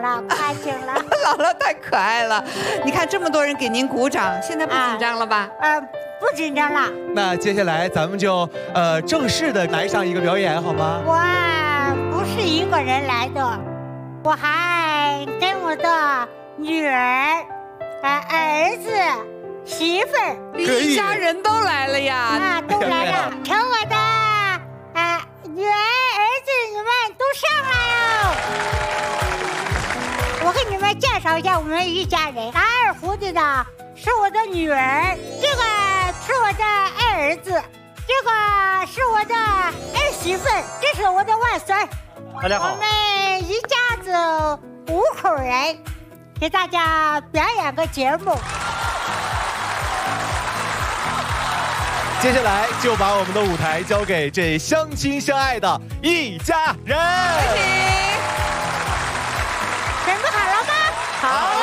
了，不安静了。 姥姥太可爱了，你看这么多人给您鼓掌，现在不紧张了吧？ 不紧张了。 那接下来咱们就正式的来上一个表演好吗？ 我不是一个人来的，我还跟我的女儿、儿子、媳妇儿， 一家人都来了呀！ 都来了，成我的女儿、儿子，你们都上来哟！我给你们介绍一下我们一家人。打二胡子的是我的女儿，这个是我的二儿子，这个是我的儿媳妇，这是我的外孙。 大家好， 我们一家子5口人，给大家表演个节目。 接下来就把我们的舞台交给这相亲相爱的一家人。 准备好了吗？ 好。